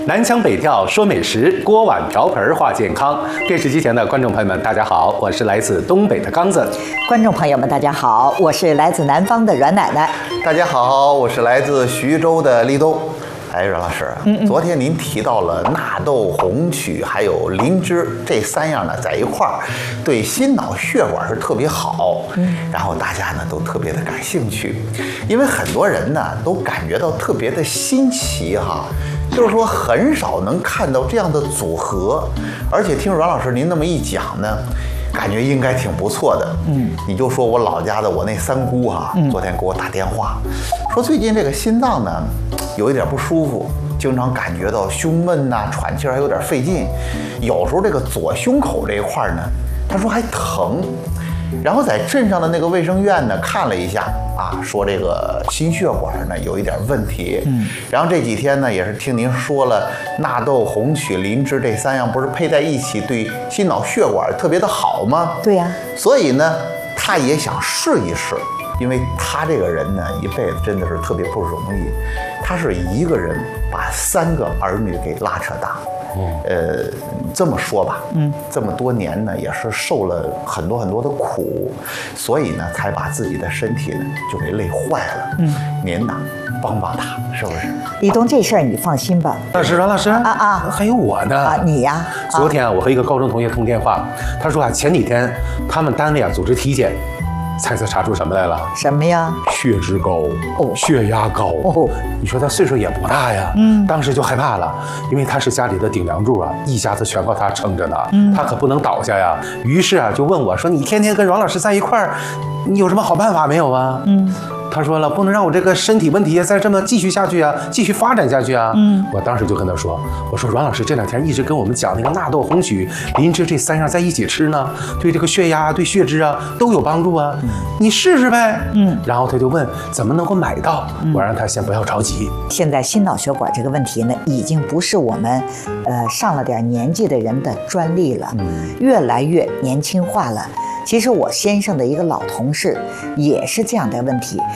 南腔北调说美食，锅碗瓢盆话健康。电视机前的观众朋友们，大家好，我是来自东北的刚子。 观众朋友们，大家好，我是来自南方的阮奶奶。 大家好，我是来自徐州的立冬。哎，阮老师，昨天您提到了纳豆、红曲还有灵芝这三样呢，在一块儿对心脑血管是特别好。然后大家呢都特别的感兴趣，因为很多人呢都感觉到特别的新奇哈。就是说，很少能看到这样的组合，而且听阮老师您那么一讲呢，感觉应该挺不错的。你就说我老家的我那三姑哈，昨天给我打电话，说最近这个心脏呢有一点不舒服，经常感觉到胸闷呐、喘气还有点费劲，有时候这个左胸口这一块呢，他说还疼。然后在镇上的那个卫生院呢看了一下啊，说这个心血管呢有一点问题。然后这几天呢也是听您说了纳豆、红曲、灵芝这三样不是配在一起对心脑血管特别的好吗？ 对呀。 所以呢他也想试一试，因为他这个人呢一辈子真的是特别不容易，他是一个人把3个儿女给拉扯大。这么说吧，这么多年呢，也是受了很多的苦，所以呢，才把自己的身体呢就给累坏了。您呢，帮帮他，是不是？ 立冬这事儿你放心吧。 阮老师还有我呢你呀。 昨天我和一个高中同学通电话，他说前几天他们单位组织体检。猜测查出什么来了？ 什么呀？ 血脂高，血压高。你说他岁数也不大呀。当时就害怕了，因为他是家里的顶梁柱啊，一家子全靠他撑着呢。他可不能倒下呀。于是啊，就问我说：“你天天跟阮老师在一块儿，你有什么好办法没有啊？”他说了，不能让我这个身体问题再这么继续下去啊，继续发展下去啊。我当时就跟他说，我说阮老师这2天一直跟我们讲那个纳豆、红曲、灵芝这3样在一起吃呢，对这个血压、对血脂啊都有帮助啊，你试试呗。然后他就问怎么能够买到，我让他先不要着急。 现在心脑血管这个问题呢，已经不是我们上了点年纪的人的专利了，越来越年轻化了。其实我先生的一个老同事也是这样的问题。